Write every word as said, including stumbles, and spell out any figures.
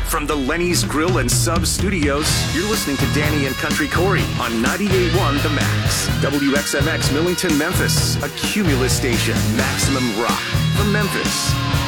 From the Lenny's Grill and Sub Studios, you're listening to Danny and Country Corey on ninety-eight point one The Max. W X M X Millington, Memphis, a Cumulus station, Maximum Rock from Memphis.